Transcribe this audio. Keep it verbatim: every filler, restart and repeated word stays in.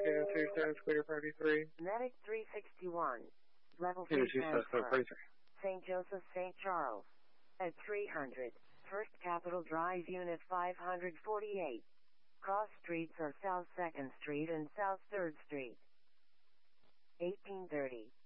American two seven Square Party three. Medic three sixty-one. Level Two three two seven Square transfer. Party three. Saint Joseph, Saint Charles. At three hundred. First Capitol Drive, Unit five forty-eight. Cross streets are South second Street and South third Street. eighteen thirty.